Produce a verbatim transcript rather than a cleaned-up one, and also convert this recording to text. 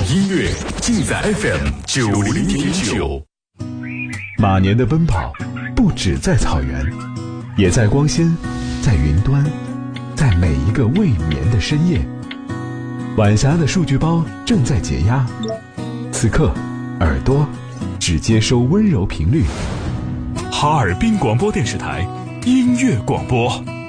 音乐尽在 F M 九零点九。 马年的奔跑不只在草原，也在光纤，在云端，在每一个未眠的深夜。晚霞的数据包正在解压，此刻耳朵只接收温柔频率。 哈尔滨广播电视台音乐广播。